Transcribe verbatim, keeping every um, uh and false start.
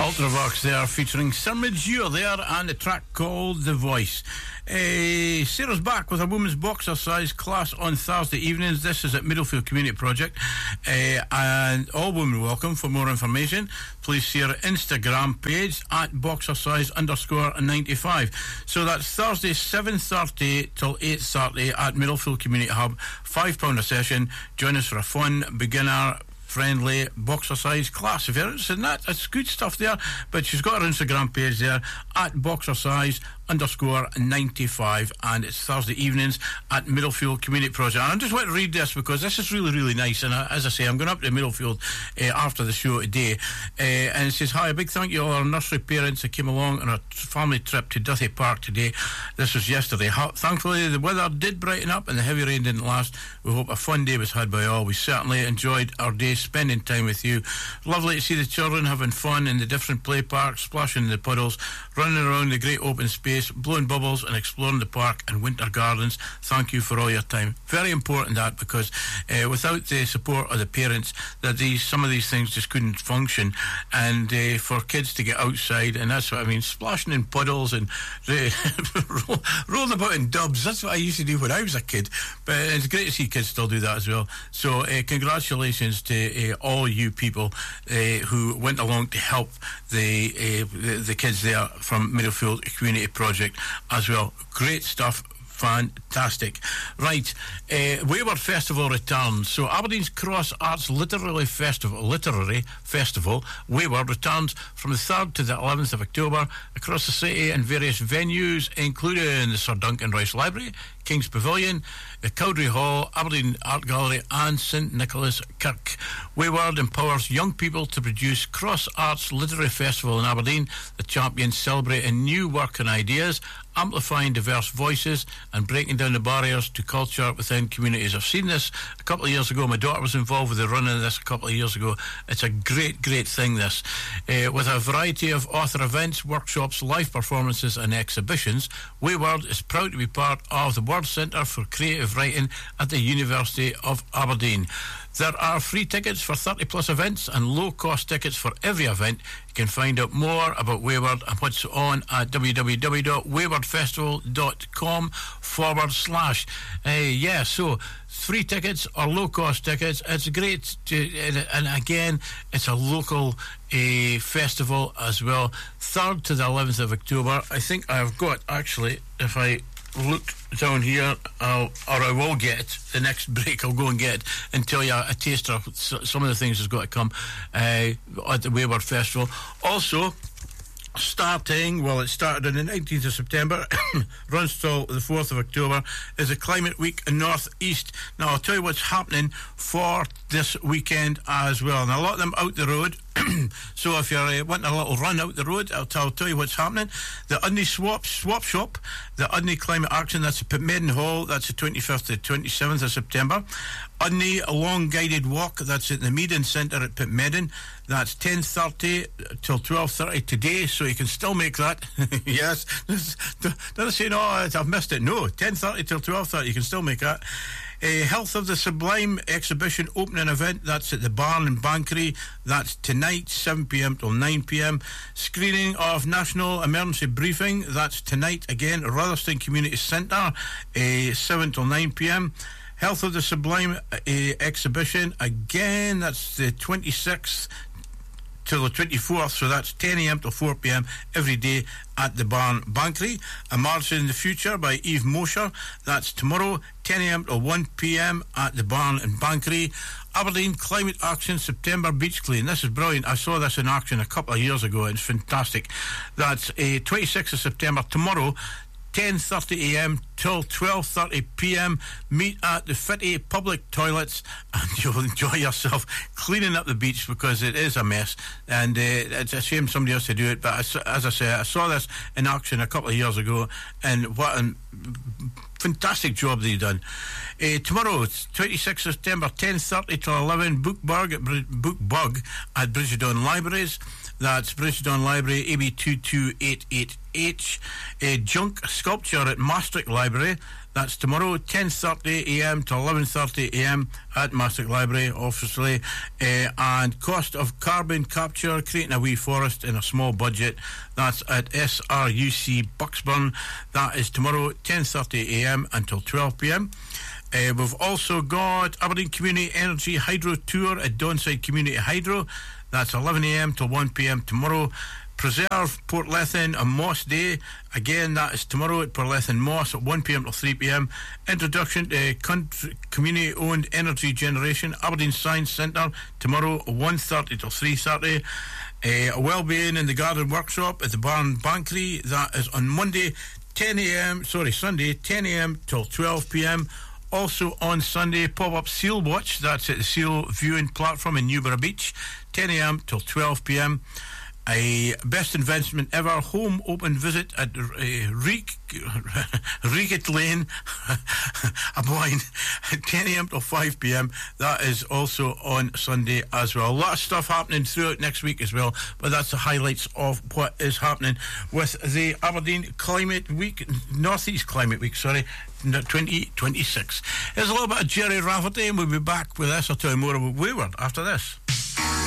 Ultravox there featuring Sirmid Dure there and a track called The Voice. Uh, Sarah's back with a women's boxer size class on Thursday evenings. This is at Middlefield Community Project, uh, and all women welcome. For more information, please see her Instagram page at boxersize underscore ninety-five. So that's Thursday seven thirty till eight thirty at Middlefield Community Hub. Five pound a session. Join us for a fun beginner friendly boxer size class. If you're interested in that, it's good stuff there. But she's got her Instagram page there at boxersize underscore ninety-five, and it's Thursday evenings at Middlefield Community Project. And I just want to read this because this is really, really nice. And uh, as I say, I'm going up to Middlefield uh, after the show today. Uh, and it says, hi, a big thank you to all our nursery parents that came along on a family trip to Duthie Park today. This was yesterday. Ha- thankfully, the weather did brighten up and the heavy rain didn't last. We hope a fun day was had by all. We certainly enjoyed our day spending time with you. Lovely to see the children having fun in the different play parks, splashing in the puddles, running around the great open space, blowing bubbles and exploring the park and winter gardens. Thank you for all your time. Very important that, because uh, without the support of the parents, that these some of these things just couldn't function. And uh, for kids to get outside, and that's what I mean, splashing in puddles and uh, rolling about in dubs, that's what I used to do when I was a kid. But it's great to see kids still do that as well. So uh, congratulations to uh, all you people uh, who went along to help the, uh, the the kids there from Middlefield Community Project as well. Great stuff. Fantastic. Right, uh, Wayward Festival returns. So Aberdeen's Cross Arts Literary Festival, Literary Festival, Wayward, returns from the third to the eleventh of October across the city in various venues, including the Sir Duncan Rice Library, King's Pavilion, the Cowdray Hall, Aberdeen Art Gallery and St Nicholas Kirk. Wayward empowers young people to produce Cross Arts Literary Festival in Aberdeen. The champions celebrating new work and ideas, amplifying diverse voices and breaking down the barriers to culture within communities. I've seen this a couple of years ago. My daughter was involved with the running of this a couple of years ago. It's a great, great thing, this. Uh, with a variety of author events, workshops, live performances and exhibitions, Wayward is proud to be part of the Word Centre for Creative Writing at the University of Aberdeen. There are free tickets for thirty plus events and low-cost tickets for every event. You can find out more about Wayward and what's on at www.waywardfestival.com forward slash. Uh, yeah, so free tickets or low-cost tickets. It's great. To, and again, it's a local uh, festival as well. third to the eleventh of October. I think I've got, actually, if I look down here, I'll, or I will get the next break. I'll go and get and tell you a taster of some of the things that's got to come uh, at the Wayward Festival. Also, starting, well, it started on the nineteenth of September, runs till the fourth of October, is a Climate Week in North East. Now, I'll tell you what's happening for this weekend as well. And a lot of them out the road. So if you're uh, wanting a little run out the road, I'll, t- I'll tell you what's happening. The Udney Swap Swap Shop, the Udney Climate Action, that's at Pitmaiden Hall, that's the twenty-fifth to twenty-seventh of September. Udney A Long Guided Walk, that's at the Meaden Centre at Pitmaiden, that's ten thirty till twelve thirty today, so you can still make that. Yes, don't say, no, I've missed it. No, ten thirty till twelve thirty, you can still make that. Uh, Health of the Sublime exhibition opening event, that's at the Barn in Bankery, that's tonight, seven p.m. till nine p.m. Screening of National Emergency Briefing, that's tonight again, Rutherstone Community Centre, uh, seven till nine p.m. Health of the Sublime uh, exhibition, again, that's the twenty-sixth till the twenty-fourth, so that's ten a.m. till four p.m. every day at the Barn Bankery. A March in the Future by Eve Mosher, that's tomorrow, ten a.m. till one p.m. at the Barn in Bankery. Aberdeen Climate Action September Beach Clean. This is brilliant. I saw this in action a couple of years ago. It's fantastic. That's uh, twenty-sixth of September, tomorrow, ten thirty a.m. till twelve thirty p.m. Meet at the Fitty public toilets and you'll enjoy yourself cleaning up the beach, because it is a mess, and uh, it's a shame somebody else to do it. But as, as I say, I saw this in action a couple of years ago, and what a fantastic job they've done. Uh, tomorrow, twenty-sixth of September, ten thirty till eleven, Book Bug at, Br- Book Bug at Bridgetone Libraries. That's Bridgetone Library, A B two two eight eight H. Uh, Junk Sculpture at Maastricht Library. That's tomorrow, ten thirty a m to eleven thirty a m at Mastic Library, obviously. Uh, and cost of carbon capture, creating a wee forest in a small budget. That's at S R U C Bucksburn. That is tomorrow, ten thirty a m until twelve p m. Uh, we've also got Aberdeen Community Energy Hydro Tour at Donside Community Hydro. That's eleven a m till one p m tomorrow. Preserve Portlethen and Moss Day. Again, that is tomorrow at Portlethen Moss at one p m till three p m. Introduction to country, community-owned energy generation, Aberdeen Science Centre, tomorrow one thirty till three thirty. Uh, Wellbeing in the Garden Workshop at the Barn Bankery. That is on Monday, ten a m, sorry, Sunday, ten a m till twelve p m. Also on Sunday, pop-up seal watch. That's at the seal viewing platform in Newborough Beach, ten a m till twelve p m. A best investment ever home open visit at uh, Reek, Reekett Lane, a blind, at ten a m till five p m. That is also on Sunday as well. A lot of stuff happening throughout next week as well, but that's the highlights of what is happening with the Aberdeen Climate Week, North East Climate Week, sorry, twenty twenty-six. Here's a little bit of Jerry Rafferty, and we'll be back with this. I'll tell you more about Wayward after this.